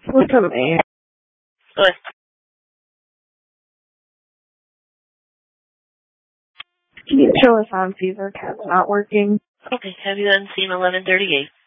What's up, man? What? Can you show us on Fever? Cat's not working. Okay, have you then seen 1138?